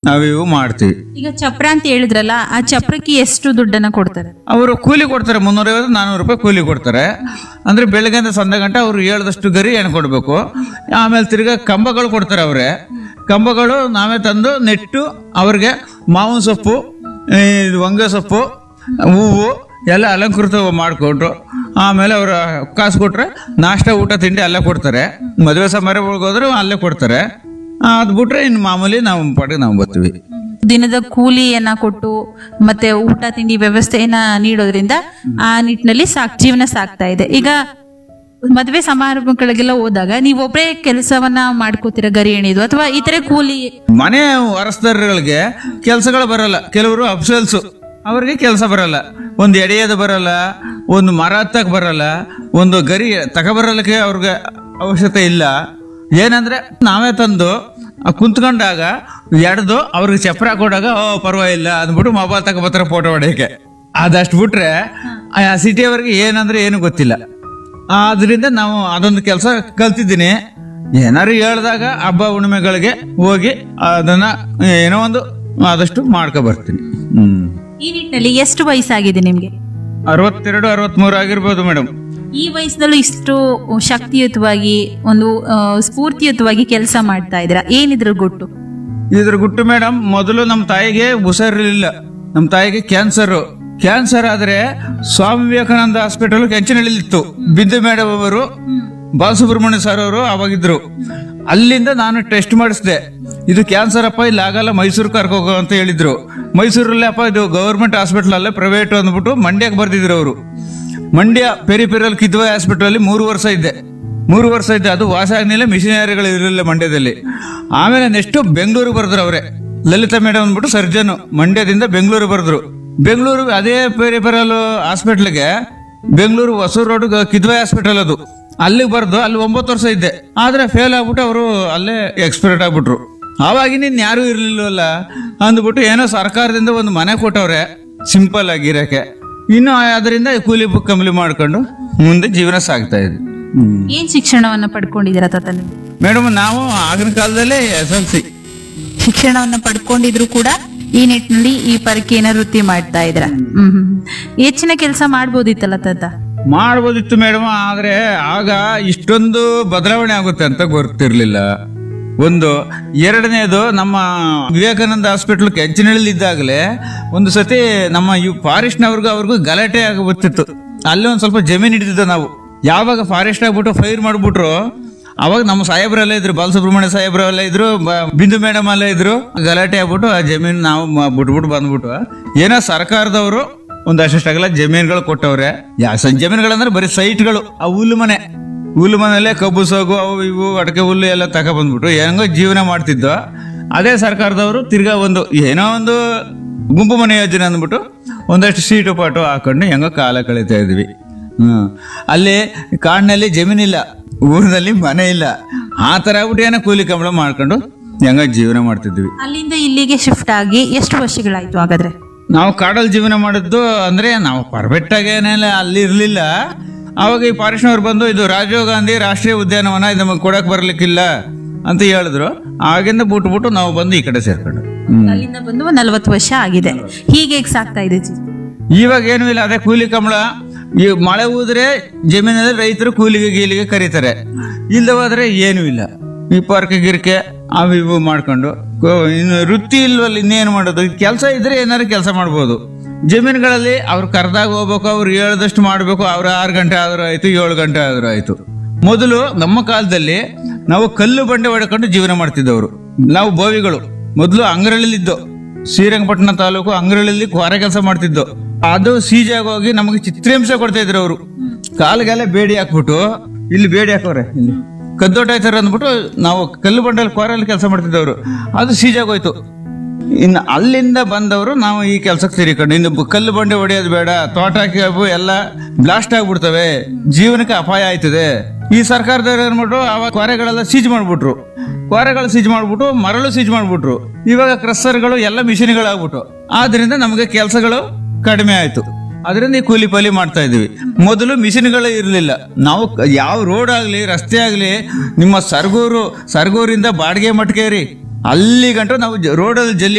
ನಾವಿವು ಮಾಡ್ತೀವಿ. ಈಗ ಚಪ್ರ ಅಂತ ಹೇಳಿದ್ರಲ್ಲ, ಆ ಚಪ್ರಕ್ಕೆ ಎಷ್ಟು ದುಡ್ಡನ್ನ ಕೊಡ್ತಾರೆ? ಅವರು ಕೂಲಿ ಕೊಡ್ತಾರೆ, 350-400 ರೂಪಾಯಿ ಕೂಲಿ ಕೊಡ್ತಾರೆ. ಅಂದ್ರೆ ಬೆಳಗ್ಗೆಯಿಂದ ಸಂಜೆ ಗಂಟೆ ಅವ್ರು ಹೇಳ್ದಷ್ಟು ಗರಿ ಎಣ್ಣೆ ಕೊಡ್ಬೇಕು. ಆಮೇಲೆ ತಿರ್ಗಾ ಕಂಬಗಳು ಕೊಡ್ತಾರೆ ಅವ್ರೆ. ಕಂಬಗಳು ನಾವೇ ತಂದು ನೆಟ್ಟು ಅವ್ರಿಗೆ ಮಾವಿನ ಸೊಪ್ಪು, ಹೊಂಗೆ ಸೊಪ್ಪು, ಹೂವು ಎಲ್ಲ ಅಲಂಕೃತ ಮಾಡಿಕೊಟ್ರು. ಆಮೇಲೆ ಅವ್ರ ಕಾಸು ಕೊಟ್ರೆ ನಾಷ್ಟ ಊಟ ತಿಂಡಿ ಅಲ್ಲೇ ಕೊಡ್ತಾರೆ. ಮದುವೆ ಸಮಾರಂಭಗಳಿಗೆ ಹೋದ್ರೆ ಅಲ್ಲೇ ಕೊಡ್ತಾರೆ. ಅದ್ ಬಿಟ್ರೆ ಇನ್ನು ಮಾಮೂಲಿ ನಾವು ಪಾಟಿಗೆ ನಾವು ಬರ್ತೀವಿ. ದಿನದ ಕೂಲಿಯನ್ನ ಕೊಟ್ಟು ಮತ್ತೆ ಊಟ ತಿಂಡಿ ವ್ಯವಸ್ಥೆಯನ್ನ ನೀಡೋದ್ರಿಂದ ಆ ನಿಟ್ಟಿನಲ್ಲಿ ಜೀವನ ಸಾಗ್ತಾ ಇದೆ. ಈಗ ಮದುವೆ ಸಮಾರಂಭಗಳಿಗೆಲ್ಲ ಹೋದಾಗ ನೀವೊಬ್ಬರೇ ಕೆಲಸವನ್ನ ಮಾಡ್ಕೋತೀರ, ಗರಿ ಎಣಿದು ಅಥವಾ ಈ ತರ ಕೂಲಿ? ಮನೆ ವಾರಸ್ದಾರಗಳಿಗೆ ಕೆಲಸಗಳು ಬರಲ್ಲ. ಕೆಲವರು ಅಫ್ಸಲ್ಸ್, ಅವ್ರಿಗೆ ಕೆಲಸ ಬರಲ್ಲ. ಒಂದು ಎಡೆಯೋದು ಬರಲ್ಲ, ಒಂದು ಮರ ಹತ್ತಕ್ ಬರಲ್ಲ, ಒಂದು ಗರಿ ತಗೊಬರಲಿಕ್ಕೆ ಅವ್ರಿಗೆ ಅವಶ್ಯಕತೆ ಇಲ್ಲ. ಏನಂದ್ರೆ ನಾವೇ ತಂದು ಕುಂತ್ಕೊಂಡಾಗ ಎಡ್ದು ಅವ್ರಿಗೆ ಚಪ್ರ ಕೊಡಾಗ ಪರವಾಗಿಲ್ಲ ಅಂದ್ಬಿಟ್ಟು ಮೊಬೈಲ್ ತಗೊಬರ್ತಾರೆ ಫೋಟೋ ಹೊಡೆಯಕ್ಕೆ. ಅದಷ್ಟು ಬಿಟ್ರೆ ಸಿಟಿಯವರೆಗೆ ಏನಂದ್ರೆ ಏನು ಗೊತ್ತಿಲ್ಲ. ಆದ್ರಿಂದ ನಾವು ಅದೊಂದು ಕೆಲಸ ಕಲ್ತಿದ್ದೀನಿ. ಏನಾರು ಹೇಳ್ದಾಗ ಹಬ್ಬ ಹುಣ್ಣಿಮೆಗಳಿಗೆ ಹೋಗಿ ಅದನ್ನ ಏನೋ ಒಂದು ಆದಷ್ಟು ಮಾಡ್ಕೊ ಬರ್ತೀನಿ. ಈ ನಿಟ್ಟಿನಲ್ಲಿ ಎಷ್ಟು ವಯಸ್ಸಾಗಿದೆ ನಿಮ್ಗೆ? 62-63 ಆಗಿರ್ಬೋದು ಮೇಡಮ್. ಈ ವಯಸ್ಸಲ್ಲೂ ಇಷ್ಟು ಶಕ್ತಿಯುತವಾಗಿ ಒಂದು ಸ್ಫೂರ್ತಿಯುತವಾಗಿ ಕೆಲಸ ಮಾಡ್ತಾ ಇದ್ದೀರಾ, ಏನಿದ್ರ ಗುಟ್ಟು? ಇದ್ರ ಗುಟ್ಟು ಮೇಡಮ್, ಮೊದಲು ನಮ್ಮ ತಾಯಿಗೆ ಹುಷಾರಿರ್ಲಿಲ್ಲ. ನಮ್ಮ ತಾಯಿಗೆ ಕ್ಯಾನ್ಸರ್ ಆದ್ರೆ ಸ್ವಾಮಿ ವಿವೇಕಾನಂದ ಹಾಸ್ಪಿಟಲ್ ಕೆಂಚನಹಳ್ಳಿಲಿತ್ತು. ಬಿಂದು ಮೇಡಮ್ ಅವರು, ಬಾಲಸುಬ್ರಹ್ಮಣ್ಯ ಸರ್ ಅವರು ಅವಾಗಿದ್ರು. ಅಲ್ಲಿಂದ ನಾನು ಟೆಸ್ಟ್ ಮಾಡಿಸಿದೆ. ಇದು ಕ್ಯಾನ್ಸರ್ ಅಪ್ಪ, ಇಲ್ಲಿ ಆಗಲ್ಲ, ಮೈಸೂರು ಕರ್ಕೋಗೋ ಅಂತ ಹೇಳಿದ್ರು. ಮೈಸೂರಲ್ಲಿ ಅಪ್ಪ ಇದು ಗವರ್ಮೆಂಟ್ ಹಾಸ್ಪಿಟಲ್ ಅಲ್ಲೇ, ಪ್ರೈವೇಟ್ ಅಂದ್ಬಿಟ್ಟು ಮಂಡ್ಯಕ್ಕೆ ಬರ್ದಿದ್ರು ಅವರು. ಮಂಡ್ಯ ಪೆರಿಪೆರಲ್ ಕಿದ್ವಾಯಿ ಹಾಸ್ಪಿಟಲ್ ಅಲ್ಲಿ 3 ವರ್ಷ ಇದ್ದೆ. 3 ವರ್ಷ ಇದ್ದೆ. ಅದು ವಾಸ ಆಗ್ಲಿಲ್ಲ, ಮಿಷನರಿಗಳು ಇರಲಿಲ್ಲ ಮಂಡ್ಯದಲ್ಲಿ. ಆಮೇಲೆ ನೆಕ್ಸ್ಟ್ ಬೆಂಗಳೂರು ಬರೆದ್ರು ಅವರೇ, ಲಲಿತಾ ಮೇಡಮ್ ಅಂದ್ಬಿಟ್ಟು ಸರ್ಜನ್, ಮಂಡ್ಯದಿಂದ ಬೆಂಗಳೂರು ಬರೆದ್ರು. ಬೆಂಗಳೂರು ಅದೇ ಪೆರಿಪೆರಲ್ ಹಾಸ್ಪಿಟಲ್ಗೆ, ಬೆಂಗಳೂರು ಹೊಸೂರು ರೋಡ್ ಕಿದ್ವಾಯಿ ಹಾಸ್ಪಿಟಲ್ ಅದು, ಅಲ್ಲಿಗೆ ಬರ್ದು ಅಲ್ಲಿ 9 ವರ್ಷ ಇದ್ದೆ. ಆದ್ರೆ ಫೇಲ್ ಆಗ್ಬಿಟ್ಟು ಅವರು ಅಲ್ಲೇ ಎಕ್ಸ್ಪೈರ್ಡ್ ಆಗ್ಬಿಟ್ರು. ಆವಾಗಿನ ಯಾರು ಇರ್ಲಿಲ್ವಲ್ಲ ಅಂದ್ಬಿಟ್ಟು ಏನೋ ಸರ್ಕಾರದಿಂದ ಒಂದು ಮನೆ ಕೊಟ್ಟವ್ರೆ ಸಿಂಪಲ್ ಆಗಿರಕ್ಕೆ. ಇನ್ನು ಅದರಿಂದ ಕೂಲಿ ಬುಕ್ ಕಂಪ್ಲಿ ಮಾಡ್ಕೊಂಡು ಮುಂದೆ ಜೀವನ ಸಾಗ್ತಾ ಇದ್ವಿ. ಏನ್ ಶಿಕ್ಷಣವನ್ನ ಪಡ್ಕೊಂಡಿದ್ದೀರಾ ತಾತ ನೀವು? ಮೇಡಮ್, ನಾವು ಆಗಿನ ಕಾಲದಲ್ಲೇ SLC ಶಿಕ್ಷಣವನ್ನ ಪಡ್ಕೊಂಡಿದ್ರು ಕೂಡ ಈ ನಿಟ್ಟಿನಲ್ಲಿ ಈ ಪರಕೆಯನ್ನ ವೃತ್ತಿ ಮಾಡ್ತಾ ಇದ್ರ. ಹೆಚ್ಚಿನ ಕೆಲಸ ಮಾಡ್ಬೋದಿತ್ತಲ್ಲ ತಾತ? ಮಾಡ್ಬೋದಿತ್ತು ಮೇಡಮ್, ಆದ್ರೆ ಆಗ ಇಷ್ಟೊಂದು ಬದಲಾವಣೆ ಆಗುತ್ತೆ ಅಂತ ಗೊತ್ತಿರ್ಲಿಲ್ಲ. ಒಂದು. ಎರಡನೇದು, ನಮ್ಮ ವಿವೇಕಾನಂದ ಹಾಸ್ಪಿಟಲ್ ಕೆಂಚನಹಳ್ಳಿ ಇದ್ದಾಗಲೇ ಒಂದು ಸತಿ ನಮ್ಮ ಫಾರೆಸ್ಟ್ನವ್ರಿಗೂ ಗಲಾಟೆ ಆಗುತ್ತಿತ್ತು. ಅಲ್ಲಿ ಒಂದ್ ಸ್ವಲ್ಪ ಜಮೀನ್ ಹಿಡಿದಿದ್ದ ನಾವು. ಯಾವಾಗ ಫಾರೆಸ್ಟ್ ಆಗ್ಬಿಟ್ಟು ಫೈರ್ ಮಾಡ್ಬಿಟ್ರು, ಅವಾಗ ನಮ್ಮ ಸಾಹೇಬ್ರೆಲ್ಲ ಇದ್ರು, ಬಾಲಸುಬ್ರಹ್ಮಣ್ಯ ಸಾಹೇಬ್ರೆಲ್ಲ ಇದ್ರು, ಬಿಂದು ಮೇಡಮ್ ಎಲ್ಲ ಇದ್ರು. ಗಲಾಟೆ ಆಗ್ಬಿಟ್ಟು ಆ ಜಮೀನ್ ನಾವು ಬಿಟ್ಬಿಟ್ಟು ಬಂದ್ಬಿಟ್ಟು, ಏನೋ ಸರ್ಕಾರದವರು ಒಂದಷ್ಟೆಲ್ಲ ಜಮೀನುಗಳು ಕೊಟ್ಟವ್ರೆ. ಜಮೀನುಗಳಂದ್ರೆ ಬರೀ ಸೈಟ್ಗಳು, ಆ ಹುಲ್ಲು ಮನೆಯಲ್ಲೇ ಕಬ್ಬು ಸೋಗು ಅವು ಇವು ಅಡಕೆ ಹುಲ್ಲು ಎಲ್ಲ ತಗೊಬಂದ್ಬಿಟ್ಟು ಹೆಂಗೋ ಜೀವನ ಮಾಡ್ತಿದ್ದೋ. ಅದೇ ಸರ್ಕಾರದವರು ತಿರ್ಗಾ ಏನೋ ಒಂದು ಗುಂಪು ಮನೆ ಯೋಜನೆ ಅಂದ್ಬಿಟ್ಟು ಒಂದಷ್ಟು ಸೀಟು ಪಾಟು ಹಾಕೊಂಡು ಹೆಂಗೋ ಕಾಲ ಕಳೀತಾ ಇದ್ವಿ. ಅಲ್ಲಿ ಕಾಡಿನಲ್ಲಿ ಜಮೀನಿಲ್ಲ, ಊರಿನಲ್ಲಿ ಮನೆ ಇಲ್ಲ. ಆ ತರ ಆಗ್ಬಿಟ್ಟು ಏನೋ ಕೂಲಿ ಕಂಬಳ ಮಾಡ್ಕೊಂಡು ಹೆಂಗೋ ಜೀವನ ಮಾಡ್ತಿದ್ವಿ. ಅಲ್ಲಿಂದ ಇಲ್ಲಿಗೆ ಶಿಫ್ಟ್ ಆಗಿ ಎಷ್ಟು ವರ್ಷಗಳಾಯ್ತು ಹಾಗಾದ್ರೆ? ನಾವು ಕಾಡಲ್ಲಿ ಜೀವನ ಮಾಡಿದ್ದು ಅಂದ್ರೆ ನಾವು ಪರ್ಫೆಕ್ಟ್ ಆಗಿ ಏನೆಲ್ಲ ಅಲ್ಲಿ ಇರ್ಲಿಲ್ಲ. ಅವಾಗ ಈ ಫಾರೆಸ್ಟ್ನವ್ರು ಬಂದು, ಇದು ರಾಜೀವ್ ಗಾಂಧಿ ರಾಷ್ಟ್ರೀಯ ಉದ್ಯಾನವನ, ಇದು ನಮಗೆ ಕೊಡಕ್ ಬರ್ಲಿಕ್ಕಿಲ್ಲ ಅಂತ ಹೇಳಿದ್ರು. ಆಗಿಂದ ಬಿಟ್ಬಿಟ್ಟು ನಾವು ಬಂದು ಈ ಕಡೆ ಸೇರ್ಕೊಂಡು ಅಲ್ಲಿಂದ ಬಂದು 40 ವರ್ಷ ಆಗಿದೆ. ಹೀಗೆ ಸಾಕ್ತಾ ಇದೆ. ಇವಾಗ ಏನೂ ಇಲ್ಲ, ಅದೇ ಕೂಲಿ ಕಂಬಳ. ಈ ಮಳೆ ಹೋದ್ರೆ ಜಮೀನಲ್ಲಿ ರೈತರು ಗೀಲಿಗೆ ಕರೀತಾರೆ. ಇಲ್ಲದ ಹೋದ್ರೆ ಏನೂ ಇಲ್ಲ. ಈ ಪಾರ್ಕ್ ಗಿರ್ಕೆ ಅವು ಇವು ಮಾಡ್ಕೊಂಡು ಇನ್ನು ವೃತ್ತಿ ಇಲ್ವಲ್ಲ, ಇನ್ನೇನು ಮಾಡೋದು? ಕೆಲಸ ಇದ್ರೆ ಏನಾದ್ರು ಕೆಲಸ ಮಾಡ್ಬೋದು. ಜಮೀನುಗಳಲ್ಲಿ ಅವ್ರು ಕರೆದಾಗ ಹೋಗ್ಬೇಕು, ಅವ್ರು ಹೇಳ್ದಷ್ಟು ಮಾಡ್ಬೇಕು. ಅವ್ರು 6 ಗಂಟೆ ಆದ್ರೂ ಆಯ್ತು, 7 ಗಂಟೆ ಆದ್ರೂ ಆಯ್ತು. ಮೊದಲು ನಮ್ಮ ಕಾಲದಲ್ಲಿ ನಾವು ಕಲ್ಲು ಬಂಡೆ ಹೊಡ್ಕೊಂಡು ಜೀವನ ಮಾಡ್ತಿದ್ದವರು. ನಾವು ಬೋವಿಗಳು ಮೊದಲು ಅಂಗರಳ್ಳಿಲಿದ್ದು, ಶ್ರೀರಂಗಪಟ್ಟಣ ತಾಲೂಕು ಅಂಗರಳ್ಳಿ ಕ್ವಾರೆ ಕೆಲಸ ಮಾಡ್ತಿದ್ದು. ಅದು ಸೀಜಾಗ ಹೋಗಿ ನಮಗೆ ಚಿತ್ರಹಿಂಸೆ ಕೊಡ್ತಾ ಇದ್ರು ಅವರು. ಕಾಲಿಗೆಲ್ಲ ಬೇಡಿ ಹಾಕ್ಬಿಟ್ಟು, ಇಲ್ಲಿ ಬೇಡಿ ಹಾಕೋರೆ, ಇಲ್ಲಿ ಕದ್ದೋಟ ಆಯ್ತಾರ ಅಂದ್ಬಿಟ್ಟು ನಾವು ಕಲ್ಲು ಬಂಡೆಯಲ್ಲಿ ಕ್ವಾರಲ್ಲಿ ಕೆಲಸ ಮಾಡ್ತಿದ್ದವರು. ಅದು ಸೀಜಾಗೋಯ್ತು. ಇನ್ನು ಅಲ್ಲಿಂದ ಬಂದವರು ನಾವು ಈ ಕೆಲಸಕ್ಕೆ ಸೇರಿಕೊಂಡು, ಇನ್ನು ಕಲ್ಲು ಬಂಡೆ ಹೊಡೆಯೋದು ಬೇಡ, ತೋಟ ಹಾಕಿ ಎಲ್ಲ ಬ್ಲಾಸ್ಟ್ ಆಗ್ಬಿಡ್ತವೆ, ಜೀವನಕ್ಕೆ ಅಪಾಯ ಆಯ್ತದೆ. ಈ ಸರ್ಕಾರದವ್ರು ಏನ್ಬಿಟ್ರು, ಅವಾಗ ಕ್ವಾರೆಗಳೆಲ್ಲ ಸೀಜ್ ಮಾಡ್ಬಿಟ್ರು. ಕ್ವಾರೆಗಳು ಸೀಜ್ ಮಾಡ್ಬಿಟ್ಟು ಮರಳು ಸೀಜ್ ಮಾಡ್ಬಿಟ್ರು. ಇವಾಗ ಕ್ರಸ್ಸರ್ಗಳು ಎಲ್ಲ ಮಿಷಿನ್ಗಳಾಗ್ಬಿಟ್ಟು, ಆದ್ರಿಂದ ನಮಗೆ ಕೆಲಸಗಳು ಕಡಿಮೆ ಆಯ್ತು. ಅದರಿಂದ ಈ ಕೂಲಿ ಪಾಲಿ ಮಾಡ್ತಾ ಇದೀವಿ. ಮೊದಲು ಮಿಷಿನ್ಗಳೇ ಇರಲಿಲ್ಲ. ನಾವು ಯಾವ ರೋಡ್ ಆಗ್ಲಿ ರಸ್ತೆ ಆಗ್ಲಿ, ನಿಮ್ಮ ಸರಗೂರಿಂದ ಬಾಡಿಗೆ ಮಟ್ಕೇರಿ ಅಲ್ಲಿ ಗಂಟು ನಾವು ರೋಡಲ್ಲಿ ಜಲ್ಲಿ